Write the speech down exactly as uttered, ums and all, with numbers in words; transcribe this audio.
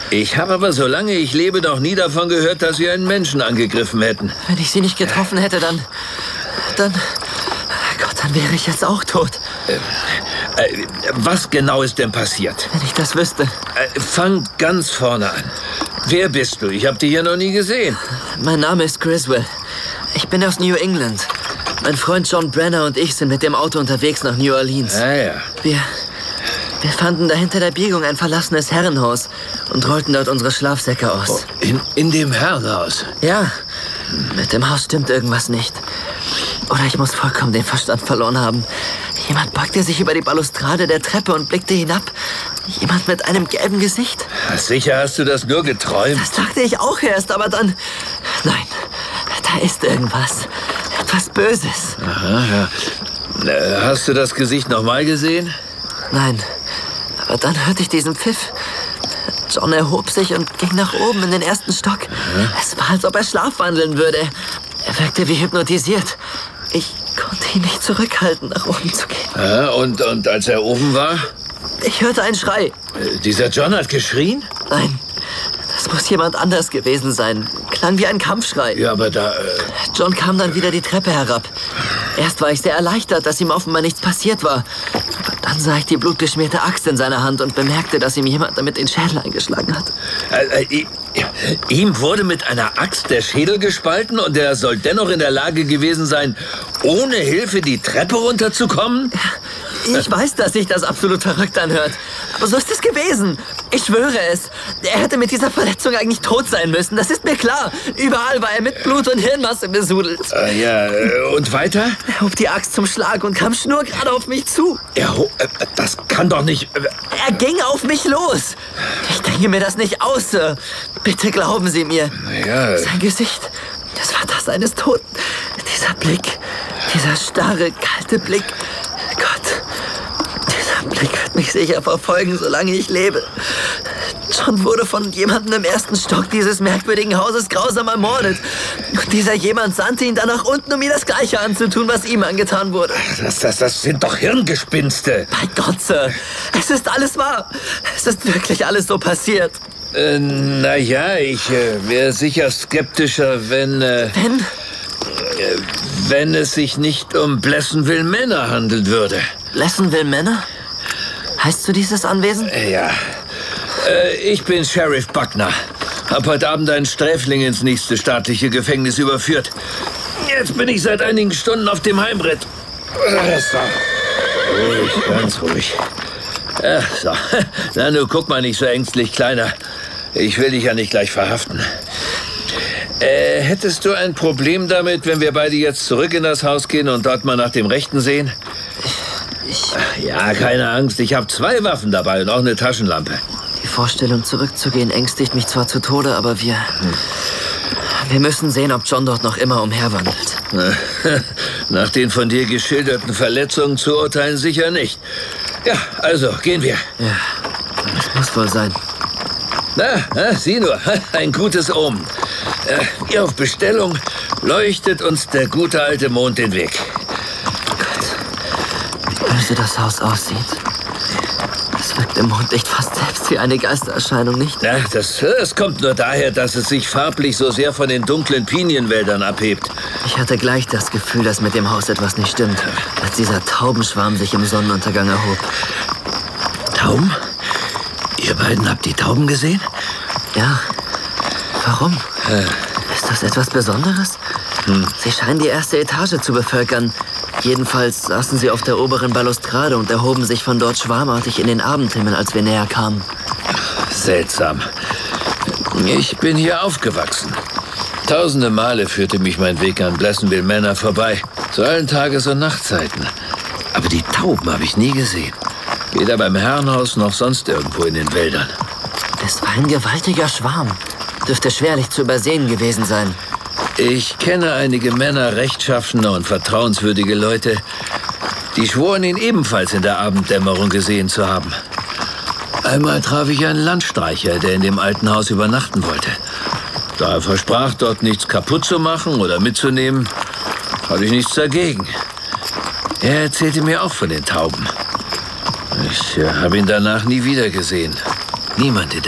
Ich habe aber, solange ich lebe, noch nie davon gehört, dass sie einen Menschen angegriffen hätten. Wenn ich sie nicht getroffen hätte, dann... Dann... Gott, dann wäre ich jetzt auch tot. Äh, äh, was genau ist denn passiert? Wenn ich das wüsste. Äh, fang ganz vorne an. Wer bist du? Ich habe dich hier noch nie gesehen. Mein Name ist Griswold. Ich bin aus New England. Mein Freund John Brenner und ich sind mit dem Auto unterwegs nach New Orleans. Ah, ja. Wir... Wir fanden da hinter der Biegung ein verlassenes Herrenhaus und rollten dort unsere Schlafsäcke aus. Oh, in, in dem Herrenhaus? Ja, mit dem Haus stimmt irgendwas nicht. Oder ich muss vollkommen den Verstand verloren haben. Jemand beugte sich über die Balustrade der Treppe und blickte hinab. Jemand mit einem gelben Gesicht. Sicher hast du das nur geträumt? Das dachte ich auch erst, aber dann... Nein, da ist irgendwas. Etwas Böses. Aha, ja. Äh, Hast du das Gesicht noch mal gesehen? Nein, aber dann hörte ich diesen Pfiff. John erhob sich und ging nach oben in den ersten Stock. Mhm. Es war, als ob er schlafwandeln würde. Er wirkte wie hypnotisiert. Ich konnte ihn nicht zurückhalten, nach oben zu gehen. Ja, und, und als er oben war? Ich hörte einen Schrei. Äh, dieser John hat geschrien? Nein, das muss jemand anders gewesen sein. Klang wie ein Kampfschrei. Ja, aber da... Äh... John kam dann wieder die Treppe herab. Erst war ich sehr erleichtert, dass ihm offenbar nichts passiert war. Aber dann sah ich die blutgeschmierte Axt in seiner Hand und bemerkte, dass ihm jemand damit den Schädel eingeschlagen hat. Äh, äh, ihm wurde mit einer Axt der Schädel gespalten und er soll dennoch in der Lage gewesen sein, ohne Hilfe die Treppe runterzukommen? Ich weiß, dass sich das absolut verrückt anhört. Aber so ist es gewesen. Ich schwöre es. Er hätte mit dieser Verletzung eigentlich tot sein müssen. Das ist mir klar. Überall war er mit Blut und Hirnmasse besudelt. Äh, ja, und weiter? Er hob die Axt zum Schlag und kam schnurgerade auf mich zu. Er ho äh, das kann doch nicht... Äh, er ging auf mich los. Ich denke mir das nicht aus, Sir. Bitte glauben Sie mir. Ja. Sein Gesicht, das war das eines Toten. Dieser Blick, dieser starre, kalte Blick. Gott, dieser Blick wird mich sicher verfolgen, solange ich lebe. John wurde von jemandem im ersten Stock dieses merkwürdigen Hauses grausam ermordet. Und dieser jemand sandte ihn dann nach unten, um mir das Gleiche anzutun, was ihm angetan wurde. Das, das, das sind doch Hirngespinste. Bei Gott, Sir, es ist alles wahr. Es ist wirklich alles so passiert. Äh, naja, ich äh, wäre sicher skeptischer, wenn... Äh, wenn? Äh, wenn es sich nicht um Blessonville Manor handeln würde. Blessonville Manor? Heißt du dieses Anwesen? Äh, ja. Äh, ich bin Sheriff Buckner. Hab heute Abend einen Sträfling ins nächste staatliche Gefängnis überführt. Jetzt bin ich seit einigen Stunden auf dem Heimbrett. So. Ruhig, ganz ruhig. Ja, so. Na, nun guck mal nicht so ängstlich, Kleiner. Ich will dich ja nicht gleich verhaften. Äh, hättest du ein Problem damit, wenn wir beide jetzt zurück in das Haus gehen und dort mal nach dem Rechten sehen? Ich... Ja, keine Angst. Ich habe zwei Waffen dabei und auch eine Taschenlampe. Die Vorstellung, zurückzugehen, ängstigt mich zwar zu Tode, aber wir... Hm. Wir müssen sehen, ob John dort noch immer umherwandelt. Nach den von dir geschilderten Verletzungen zu urteilen sicher nicht. Ja, also, gehen wir. Ja, das muss wohl sein. Na, na, sieh nur, ein gutes Omen. Äh, wie auf Bestellung leuchtet uns der gute alte Mond den Weg. Gott, wie böse das Haus aussieht. Es wirkt im Mondlicht fast selbst wie eine Geistererscheinung, nicht? Ja, das, das kommt nur daher, dass es sich farblich so sehr von den dunklen Pinienwäldern abhebt. Ich hatte gleich das Gefühl, dass mit dem Haus etwas nicht stimmt, als dieser Taubenschwarm sich im Sonnenuntergang erhob. Tauben? Ihr beiden habt die Tauben gesehen? Ja. Warum? Äh. Ist das etwas Besonderes? Hm. Sie scheinen die erste Etage zu bevölkern. Jedenfalls saßen sie auf der oberen Balustrade und erhoben sich von dort schwarmartig in den Abendhimmel, als wir näher kamen. Seltsam. Ich bin hier aufgewachsen. Tausende Male führte mich mein Weg an Blessonville Manor vorbei. Zu allen Tages- und Nachtzeiten. Aber die Tauben habe ich nie gesehen. Weder beim Herrenhaus noch sonst irgendwo in den Wäldern. Es war ein gewaltiger Schwarm. Dürfte schwerlich zu übersehen gewesen sein. Ich kenne einige Männer, rechtschaffene und vertrauenswürdige Leute, die schworen, ihn ebenfalls in der Abenddämmerung gesehen zu haben. Einmal traf ich einen Landstreicher, der in dem alten Haus übernachten wollte. Da er versprach, dort nichts kaputt zu machen oder mitzunehmen, hatte ich nichts dagegen. Er erzählte mir auch von den Tauben. Ich äh, habe ihn danach nie wieder gesehen. Niemand in